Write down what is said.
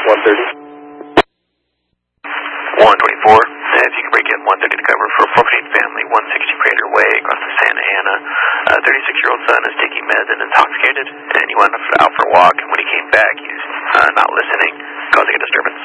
130. 124, if you can break in 130 to cover for a 458 family, 160 Crater Way, across the Santa Ana. 36-year-old son is taking meds and intoxicated, and he went out for a walk, and when he came back, he was not listening, causing a disturbance.